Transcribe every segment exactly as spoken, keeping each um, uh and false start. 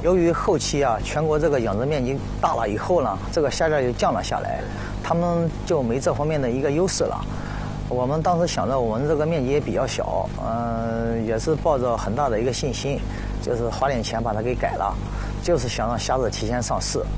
由于后期啊，全国这个养殖面积大了以后呢，这个虾价就降了下来，他们就没这方面的一个优势了。我们当时想着我们这个面积也比较小，嗯、呃，也是抱着很大的一个信心，就是花点钱把它给改了，就是想让虾子提前上市。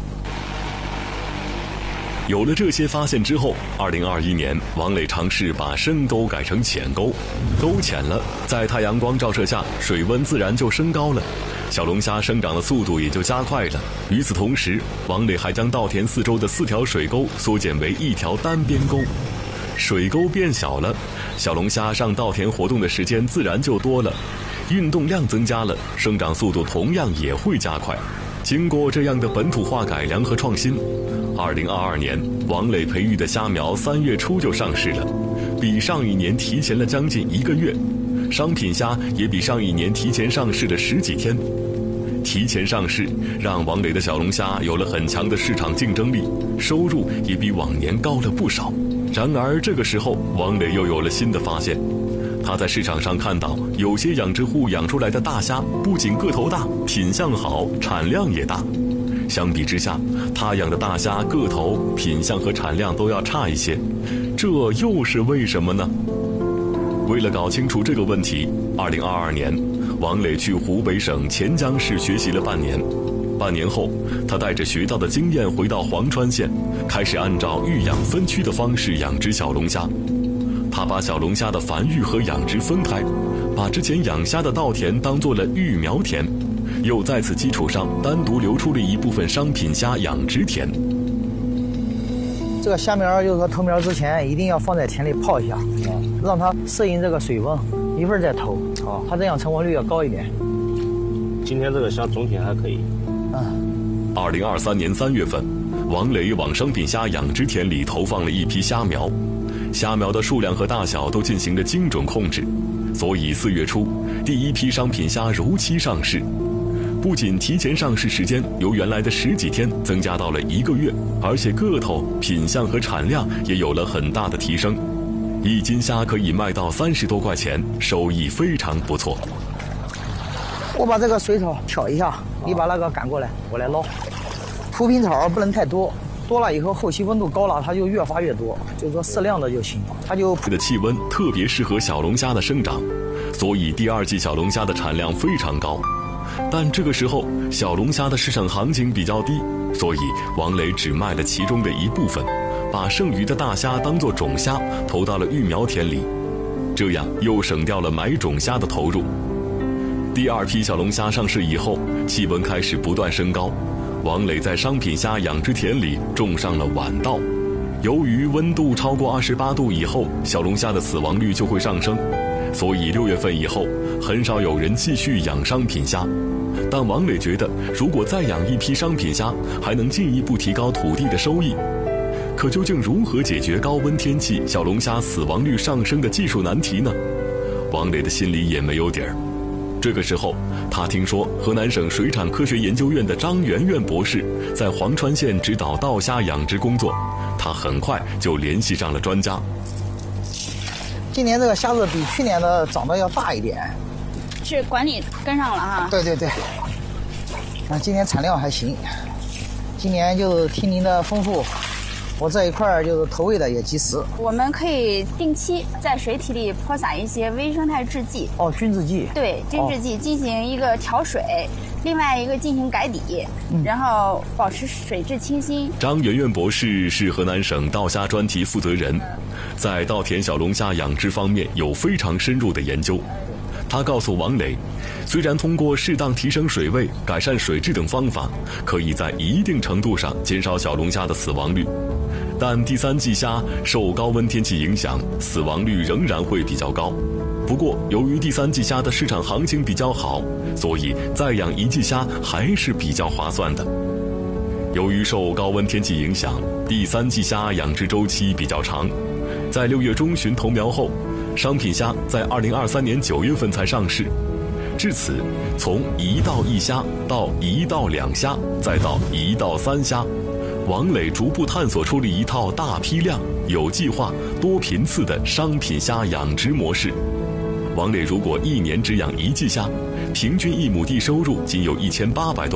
有了这些发现之后，二零二一年，王磊尝试把深沟改成浅沟，沟浅了，在太阳光照射下，水温自然就升高了，小龙虾生长的速度也就加快了。与此同时，王磊还将稻田四周的四条水沟缩减为一条单边沟。水沟变小了，小龙虾上稻田活动的时间自然就多了，运动量增加了，生长速度同样也会加快。经过这样的本土化改良和创新，二零二二年，王磊培育的虾苗三月初就上市了，比上一年提前了将近一个月。商品虾也比上一年提前上市了十几天。提前上市让王磊的小龙虾有了很强的市场竞争力，收入也比往年高了不少。然而这个时候，王磊又有了新的发现。他在市场上看到有些养殖户养出来的大虾不仅个头大，品相好，产量也大。相比之下，他养的大虾个头、品相和产量都要差一些，这又是为什么呢？为了搞清楚这个问题，二零二二年，王磊去湖北省潜江市学习了半年。半年后，他带着学到的经验回到黄川县，开始按照育养分区的方式养殖小龙虾。他把小龙虾的繁育和养殖分开，把之前养虾的稻田当做了育苗田，又在此基础上单独留出了一部分商品虾养殖田。 这个虾苗就是说投苗之前一定要放在田里泡一下，让它适应这个水温，一会儿再投，啊，它这样成活率要高一点。 今天这个虾总体还可以。 嗯。 二零二三年三月份，王磊往商品虾养殖田里投放了一批虾苗。虾苗的数量和大小都进行了精准控制，所以四月初，第一批商品虾如期上市。不仅提前上市时间由原来的十几天增加到了一个月，而且个头、品相和产量也有了很大的提升。一斤虾可以卖到三十多块钱，收益非常不错。 我把这个水草挑一下，你把那个赶过来，我来捞。浮萍草不能太多。多了以后，后期温度高了，它就越发越多，就是说适量的就行。它就的气温特别适合小龙虾的生长，所以第二季小龙虾的产量非常高。但这个时候，小龙虾的市场行情比较低，所以王磊只卖了其中的一部分，把剩余的大虾当作种虾投到了育苗田里，这样又省掉了买种虾的投入。第二批小龙虾上市以后，气温开始不断升高。王磊在商品虾养殖田里种上了晚稻，由于温度超过二十八度以后，小龙虾的死亡率就会上升，所以六月份以后，很少有人继续养商品虾。但王磊觉得，如果再养一批商品虾，还能进一步提高土地的收益。可究竟如何解决高温天气小龙虾死亡率上升的技术难题呢？王磊的心里也没有底儿。这个时候，他听说河南省水产科学研究院的张媛媛博士在黄川县指导稻虾养殖工作，他很快就联系上了专家。 今年这个虾子比去年的长得要大一点， 是管理跟上了哈。 对对对，啊，今年产量还行，今年就是听您的吩咐，我这一块就是投喂的也及时。 我们可以定期在水体里泼洒一些微生态制剂。 哦，菌制剂。 对，菌制剂进行一个调水，哦、另外一个进行改底，嗯、然后保持水质清新。 张媛媛博士是河南省稻虾专题负责人，在稻田小龙虾养殖方面有非常深入的研究。他告诉王磊，虽然通过适当提升水位、改善水质等方法，可以在一定程度上减少小龙虾的死亡率，但第三季虾受高温天气影响，死亡率仍然会比较高。不过，由于第三季虾的市场行情比较好，所以再养一季虾还是比较划算的。由于受高温天气影响，第三季虾养殖周期比较长，在六月中旬投苗后，商品虾在二零二三年九月份才上市。至此，从一到一虾到一到两虾，再到一到三虾，王磊逐步探索出了一套大批量、有计划、多频次的商品虾养殖模式。王磊如果一年只养一季虾，平均一亩地收入仅有一千八百多。